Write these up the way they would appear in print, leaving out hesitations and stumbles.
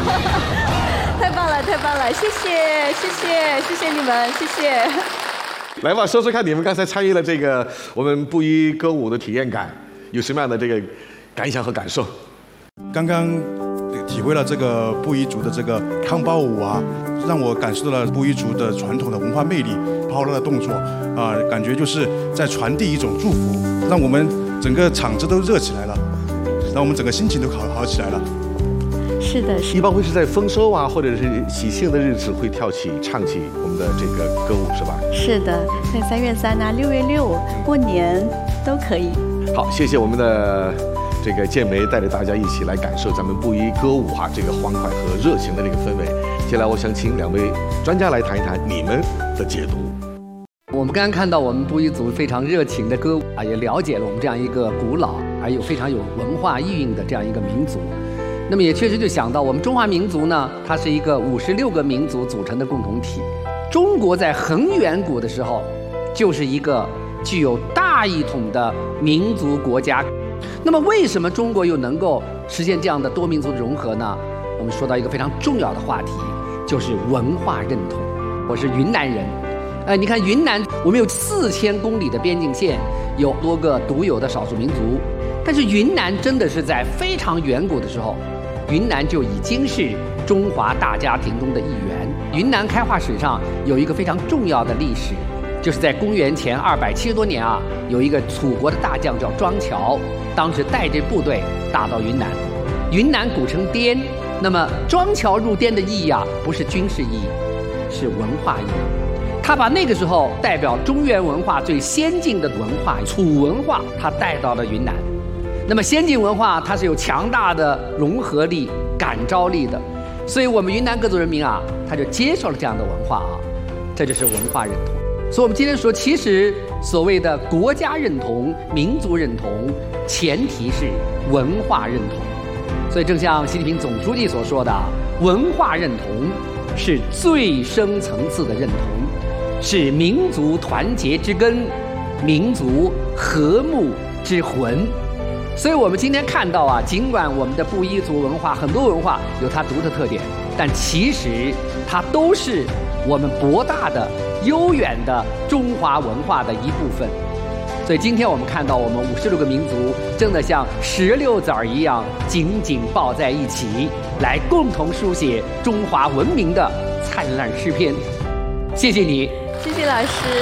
太棒了，太棒了，谢谢，谢谢，谢谢你们，谢谢。 来吧，说说看你们刚才参与了这个我们布依歌舞的体验感，有什么样的这个感想和感受？ 刚刚体会了这个布依族的这个康巴舞啊，让我感受到了布依族的传统的文化魅力，抛拉的动作啊，感觉就是在传递一种祝福，让我们整个场子都热起来了，让我们整个心情都好起来了。 是的， 一般会是在丰收啊，或者是喜庆的日子会唱起我们的这个歌舞，是吧？ 是的，在3月3啊、6月6过年都可以。 好，谢谢我们的这个建梅带着大家一起来感受咱们布依歌舞这个欢快和热情的这个氛围。接下来我想请2位专家来谈一谈你们的解读。 我们刚刚看到我们布依族非常热情的歌舞也了解了我们这样一个古老而又非常有文化意蕴的这样一个民族。那么也确实就想到我们中华民族呢，它是一个56个民族组成的共同体。中国在很远古的时候就是一个具有大一统的民族国家。那么为什么中国又能够实现这样的多民族的融合呢？我们说到一个非常重要的话题，就是文化认同。我是云南人，你看云南我们有4000公里的边境线，有多个独有的少数民族，但是云南真的是在非常远古的时候，云南就已经是中华大家庭中的一员。云南开化史上有一个非常重要的历史，就是在公元前270多年有一个楚国的大将叫庄乔，当时带着部队打到云南，云南古称滇。那么庄乔入滇的意义不是军事意义，是文化意义。他把那个时候代表中原文化最先进的文化楚文化，他带到了云南。那么先进文化它是有强大的融合力、感召力的，所以我们云南各族人民他就接受了这样的文化这就是文化认同。所以我们今天说，其实所谓的国家认同、民族认同，前提是文化认同。所以正像习近平总书记所说的，文化认同是最深层次的认同，是民族团结之根，民族和睦之魂。所以我们今天看到尽管我们的布依族文化很多文化有它独特特点，但其实它都是我们博大的悠远的中华文化的一部分。所以今天我们看到我们56个民族真的像16籽一样紧紧抱在一起，来共同书写中华文明的灿烂诗篇。谢谢你， 谢谢老师。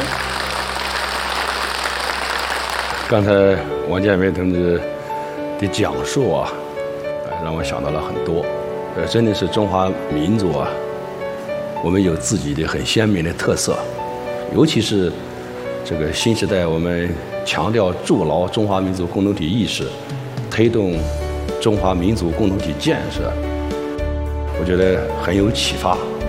刚才王建梅同志的讲述让我想到了很多。真的是中华民族我们有自己的很鲜明的特色，尤其是这个新时代，我们强调筑牢中华民族共同体意识，推动中华民族共同体建设，我觉得很有启发。